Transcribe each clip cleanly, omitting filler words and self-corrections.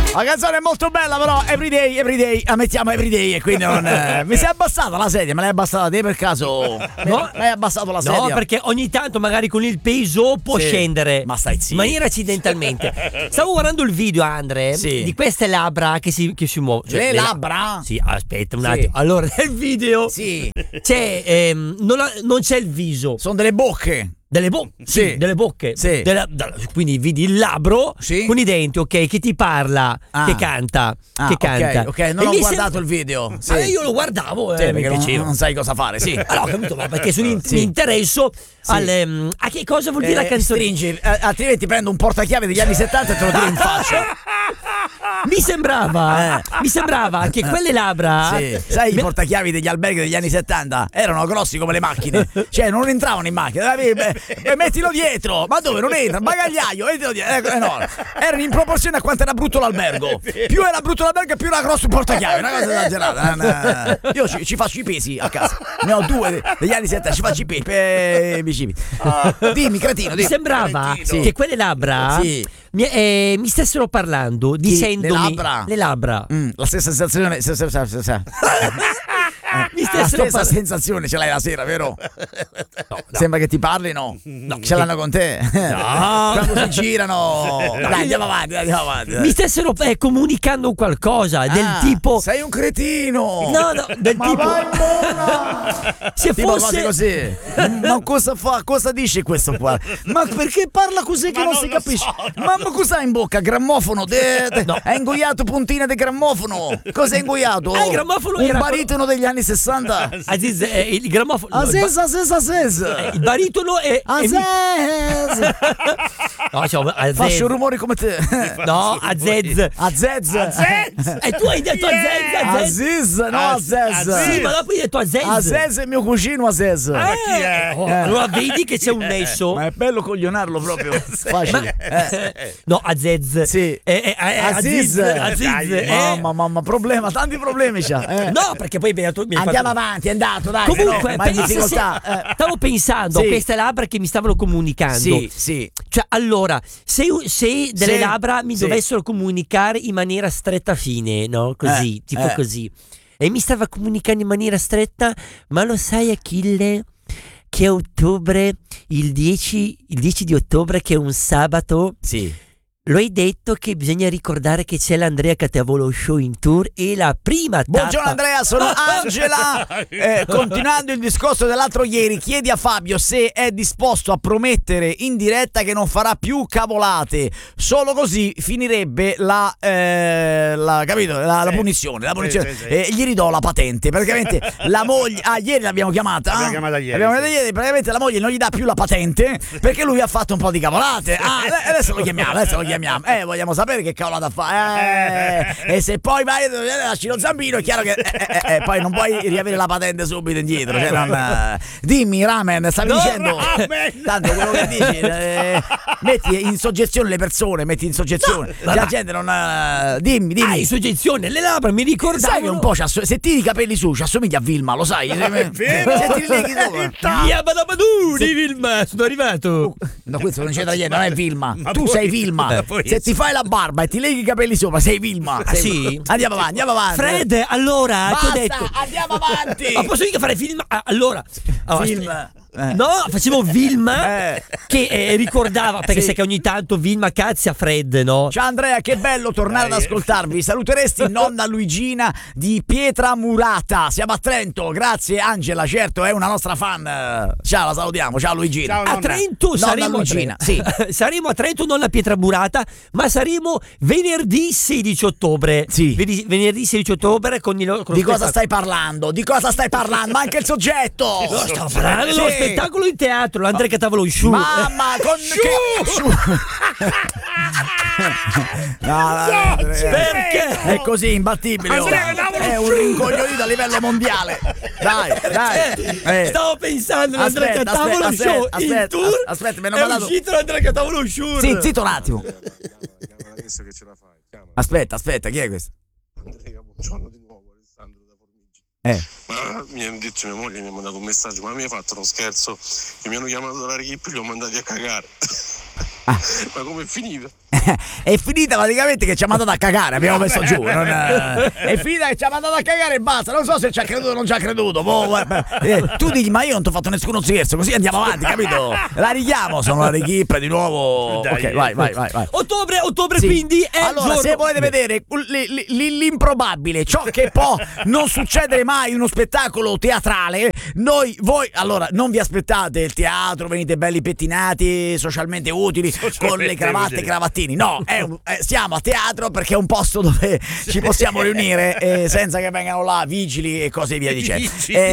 La canzone è molto bella, però everyday, la mettiamo everyday e quindi non. Mi sei abbassata la sedia, me l'hai abbassata te per caso? No, mi hai abbassato la sedia? No, perché ogni tanto magari con il peso può scendere. Ma stai zitto. In maniera accidentalmente. Stavo guardando il video, Andre, di queste labbra che si muovono. Cioè, le labbra? Sì, aspetta un attimo. Allora, nel video c'è non c'è il viso. Sono delle bocche. Delle bocche. Sì. Quindi vedi il labbro con i denti, ok, che ti parla, che canta. Ok, non ho guardato il video. Sì. Io lo guardavo, mi piaceva. Non sai cosa fare, sì. Allora, ho capito, ma perché mi interesso a che cosa vuol dire la canzone. Stringi, altrimenti prendo un portachiave degli anni 70 e te lo tiro in faccia. Mi sembrava che quelle labbra. Sì. Sai, i portachiavi degli alberghi degli anni 70 erano grossi come le macchine. Cioè, non entravano in macchina. Mettilo dietro. Ma dove non entra? Bagagliaio, mettilo dietro. No. Erano in proporzione a quanto era brutto l'albergo. Più era brutto l'albergo, più era grosso il portachiavi. Una cosa esagerata. Io ci faccio i pesi a casa. Ne ho 2 degli anni 70. Ci faccio i pesi. Dimmi, cretino. Mi sembrava che quelle labbra mi stessero parlando, dicendomi le labbra. La stessa sensazione. La stessa sensazione ce l'hai la sera, vero? No. Sembra che ti parlino. No, ce l'hanno con te. No. Quando si girano. Dai, andiamo avanti. Mi stessero comunicando qualcosa del tipo. Sei un cretino. No, del ma tipo. Vai in se tipo fosse così. Ma cosa fa? Cosa dice questo qua? Ma perché parla così che non si capisce? Ma cos'ha in bocca? Grammofono? È ingoiato puntine di grammofono. Cosa è ingoiato? Il grammofono un baritono degli anni 60. Aziz, il grammofono. Aziz. Il baritono è. Aziz. No, faccio rumori come te. No, Aziz. E tu hai detto Aziz. No, Aziz. Sì, ma dopo hai detto Aziz. Aziz è mio cugino Aziz. Ma chi è? Allora vedi che c'è un nesso. Ma è bello coglionarlo proprio. Facile. No, Aziz. Sì. Aziz. Mamma, problema, tanti problemi c'ha. No, perché poi andiamo avanti, è andato, dai. Comunque, difficoltà. stavo pensando a queste labbra che mi stavano comunicando. Sì. Cioè, allora, se delle labbra mi dovessero comunicare in maniera stretta fine, no? Così, tipo così. E mi stava comunicando in maniera stretta, ma lo sai, Achille, che a ottobre, il 10 di ottobre, che è un sabato. Sì. Lo hai detto che bisogna ricordare che c'è l'Andrea Catavolo Show in tour e la prima tappa. Buongiorno Andrea, sono Angela. Continuando il discorso dell'altro ieri, chiedi a Fabio se è disposto a promettere in diretta che non farà più cavolate. Solo così finirebbe la punizione. Gli ridò la patente. Praticamente la moglie. Ieri l'abbiamo chiamata. L'abbiamo chiamata ieri. Praticamente la moglie non gli dà più la patente perché lui ha fatto un po' di cavolate. Adesso lo chiamiamo. Vogliamo sapere che cavolata fa. E se poi vai lasci lo zampino, è chiaro che poi non puoi riavere la patente subito indietro. Dimmi, Ramen, stavi dicendo. Tanto quello che dici, metti in soggezione le persone, la gente non. Dimmi. In soggezione, le labbra mi ricordavano. Sai che un po' se tiri i capelli su ci assomiglia a Vilma, lo sai? Se ti rileghi di Vilma, sono arrivato. No, questo non c'entra niente, non è Vilma. Tu sei Vilma. Se ti fai la barba e ti leghi i capelli sopra, sei Vilma. Sì? Andiamo avanti. Fred, allora, basta, ti ho detto. andiamo avanti. Ma posso mica fare film? Allora. Film. No, facevo Vilma che ricordava, perché sai che ogni tanto Vilma cazzi a Fred, no? Ciao Andrea, che bello tornare ad ascoltarvi. Saluteresti nonna Luigina di Pietramurata. Siamo a Trento, grazie Angela, certo, è una nostra fan. Ciao, la salutiamo, ciao Luigina. A Trento saremo Luigina, sì. Saremo a Trento, non a Pietramurata, ma saremo venerdì 16 ottobre. Sì. Venerdì 16 ottobre con Di cosa stai parlando? Ma anche il soggetto. No, stavo parlando dello spettacolo in teatro, l'Andrea Catavolo Show. Mamma, perché? È così imbattibile. È un rincoglionito a livello mondiale. Dai. Stavo pensando all'Andrea Catavolo Show in tour. Aspetta, me ne è mandato. uscito l'Andrea Catavolo Show. Sì, zitto un attimo. Aspetta, chi è questo? Buongiorno di nuovo, Alessandro da Formigine. Ma mi hanno detto, mia moglie mi ha mandato un messaggio, ma mi ha fatto uno scherzo che mi hanno chiamato dalla Righi e li ho mandati a cagare. Ma come è finita? È finita praticamente che ci ha mandato a cagare, abbiamo messo giù. È finita che ci ha mandato a cagare e basta. Non so se ci ha creduto o non ci ha creduto. Tu dici, ma io non ti ho fatto nessuno scherzo, così andiamo avanti, capito? La richiamo, sono la Richippe di nuovo. Dai, ok, vai. Ottobre Sì. quindi è allora, giorno... se volete vedere l'improbabile, ciò che può non succedere mai in uno spettacolo teatrale, voi allora non vi aspettate il teatro, venite belli pettinati, socialmente utili, con le cravatte e cravattini. No, siamo a teatro perché è un posto dove ci possiamo riunire senza che vengano là vigili e cose via dicendo.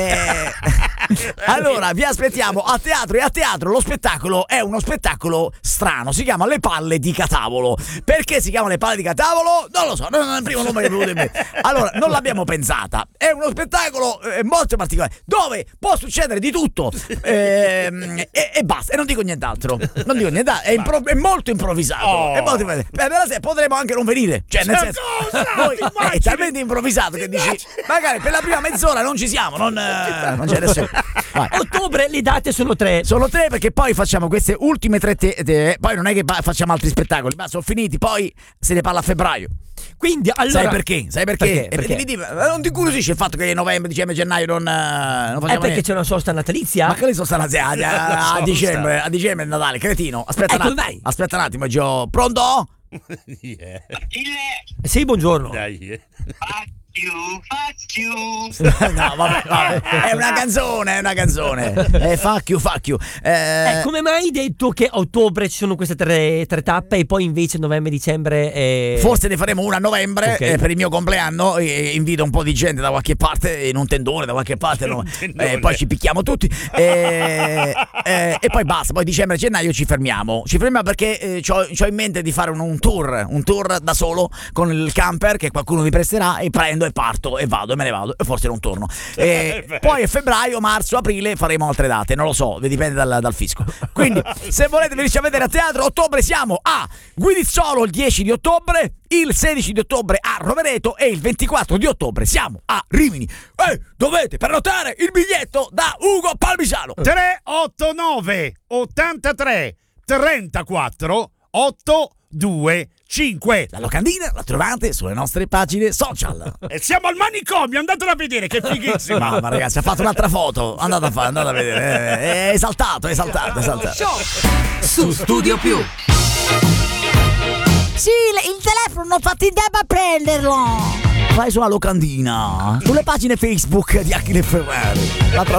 Allora vi aspettiamo a teatro, e a teatro lo spettacolo è uno spettacolo strano, si chiama Le Palle di Catavolo. Perché si chiama Le Palle di Catavolo? Non lo so, non è il primo nome che è venuto in mente. Allora, non l'abbiamo pensata, è uno spettacolo molto particolare dove può succedere di tutto e basta, e non dico nient'altro, è molto improvvisato, potremo anche non venire, cioè nel senso è talmente improvvisato che dici magari per la prima mezz'ora non ci siamo, non c'è nessuno. Vai. Ottobre le date sono 3. Sono 3 perché poi facciamo queste ultime 3 poi non è che facciamo altri spettacoli, ma sono finiti, poi se ne parla a febbraio. Quindi allora Sai perché? Non ti incuriosisce il fatto che novembre, dicembre, gennaio non facciamo perché niente? c'è una sosta natalizia? Ma che ne sosta a dicembre è Natale, cretino. Aspetta un attimo, Gio. Pronto? Yeah. Sì, buongiorno. Dai. Fuck you. No, vabbè. È una canzone. Fuck you. Come mai hai detto che a ottobre ci sono queste tre tappe e poi invece novembre, dicembre? Forse ne faremo una a novembre, okay, per il mio compleanno. Invito un po' di gente da qualche parte, in un tendone da qualche parte. Poi ci picchiamo tutti. E poi basta. Poi dicembre, gennaio ci fermiamo. Perché c'ho in mente di fare un tour da solo con il camper che qualcuno vi presterà, e prendo e parto e vado e me ne vado e forse non torno. Poi a febbraio, marzo, aprile faremo altre date, non lo so, dipende dal fisco. Quindi se volete venirci a vedere a teatro, ottobre siamo a Guidizzolo il 10 di ottobre, il 16 di ottobre a Rovereto e il 24 di ottobre siamo a Rimini. Dovete prenotare il biglietto da Ugo Palmisano. 389 83 34 825. La locandina la trovate sulle nostre pagine social. E siamo al manicomio, andatela a vedere, che fighissimo. Mamma ragazzi, ha fatto un'altra foto. Andate a vedere. È esaltato. Su Studio Più. Sì, il telefono non fate in tempo a prenderlo. Vai sulla locandina, sulle pagine Facebook di Achille Ferrari.